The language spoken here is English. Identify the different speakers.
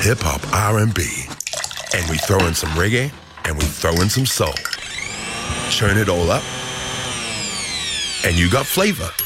Speaker 1: hip hop, R&B, and we throw in some reggae, and we throw in some soul. Churn it all up, and you got flavor.